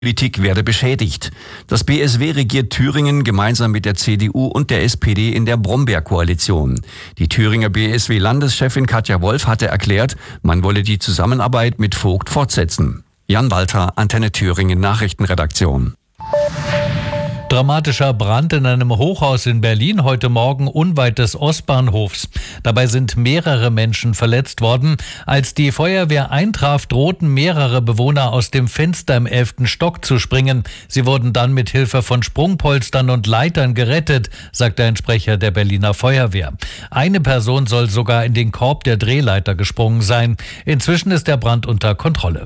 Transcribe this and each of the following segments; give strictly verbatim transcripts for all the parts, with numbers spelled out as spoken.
Politik werde beschädigt. Das B S W regiert Thüringen gemeinsam mit der C D U und der S P D in der Brombeer-Koalition. Die Thüringer B S W-Landeschefin Katja Wolf hatte erklärt, man wolle die Zusammenarbeit mit Vogt fortsetzen. Jan Walter, Antenne Thüringen Nachrichtenredaktion. Dramatischer Brand in einem Hochhaus in Berlin heute Morgen unweit des Ostbahnhofs. Dabei sind mehrere Menschen verletzt worden. Als die Feuerwehr eintraf, drohten mehrere Bewohner aus dem Fenster im elften Stock zu springen. Sie wurden dann mit Hilfe von Sprungpolstern und Leitern gerettet, sagte ein Sprecher der Berliner Feuerwehr. Eine Person soll sogar in den Korb der Drehleiter gesprungen sein. Inzwischen ist der Brand unter Kontrolle.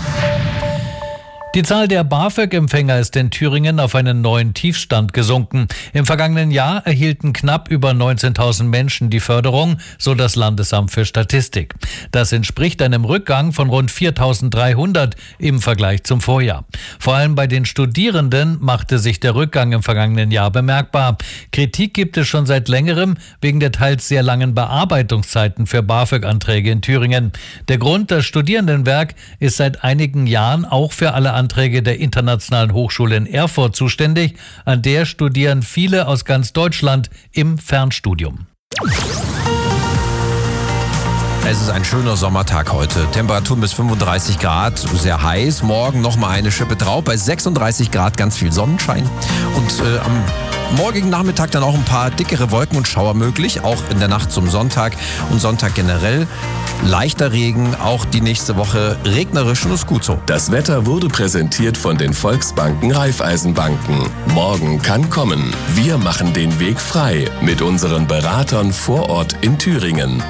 Die Zahl der BAföG-Empfänger ist in Thüringen auf einen neuen Tiefstand gesunken. Im vergangenen Jahr erhielten knapp über neunzehntausend Menschen die Förderung, so das Landesamt für Statistik. Das entspricht einem Rückgang von rund viertausenddreihundert im Vergleich zum Vorjahr. Vor allem bei den Studierenden machte sich der Rückgang im vergangenen Jahr bemerkbar. Kritik gibt es schon seit längerem wegen der teils sehr langen Bearbeitungszeiten für BAföG-Anträge in Thüringen. Der Grund, das Studierendenwerk ist seit einigen Jahren auch für alle Anträge der Internationalen Hochschule in Erfurt zuständig. An der studieren viele aus ganz Deutschland im Fernstudium. Es ist ein schöner Sommertag heute. Temperaturen bis fünfunddreißig Grad, sehr heiß. Morgen nochmal eine Schippe drauf. Bei sechsunddreißig Grad ganz viel Sonnenschein. Und äh, am morgigen Nachmittag dann auch ein paar dickere Wolken und Schauer möglich. Auch in der Nacht zum Sonntag und Sonntag generell. Leichter Regen, auch die nächste Woche regnerisch und ist gut so. Das Wetter wurde präsentiert von den Volksbanken Raiffeisenbanken. Morgen kann kommen. Wir machen den Weg frei mit unseren Beratern vor Ort in Thüringen.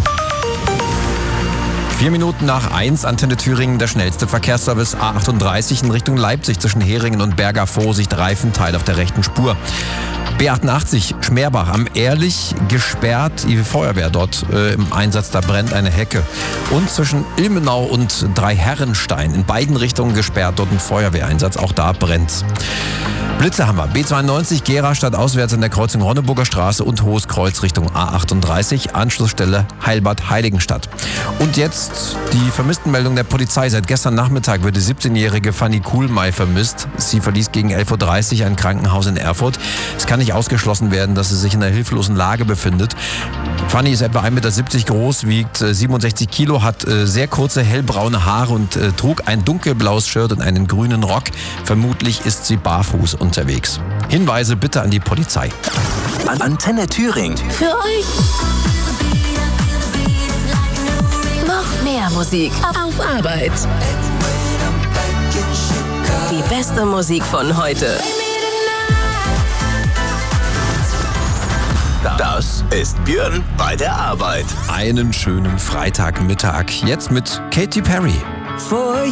Vier Minuten nach eins, Antenne Thüringen, der schnellste Verkehrsservice A achtunddreißig in Richtung Leipzig zwischen Heringen und Berger. Vorsicht, Reifenteil auf der rechten Spur. B achtundachtzig, Schmerbach am Ehrlich gesperrt, die Feuerwehr dort äh, im Einsatz, da brennt eine Hecke. Und zwischen Ilmenau und Dreiherrenstein in beiden Richtungen gesperrt, dort ein Feuerwehreinsatz, auch da brennt's. Blitze haben wir. B zweiundneunzig, Gera statt auswärts in der Kreuzung Ronneburger Straße und Hohes Kreuz Richtung A achtunddreißig, Anschlussstelle Heilbad Heiligenstadt. Und jetzt die Vermisstenmeldung der Polizei. Seit gestern Nachmittag wird die siebzehnjährige Fanny Kuhlmey vermisst. Sie verließ gegen elf Uhr dreißig ein Krankenhaus in Erfurt. Es kann nicht ausgeschlossen werden, dass sie sich in einer hilflosen Lage befindet. Fanny ist etwa ein Meter siebzig groß, wiegt siebenundsechzig Kilo, hat sehr kurze hellbraune Haare und äh, trug ein dunkelblaues Shirt und einen grünen Rock. Vermutlich ist sie barfuß unterwegs. Hinweise bitte an die Polizei. Antenne Thüringen. Für euch. Noch mehr Musik auf Arbeit. Die beste Musik von heute. Das ist Björn bei der Arbeit. Einen schönen Freitagmittag. Jetzt mit Katy Perry. For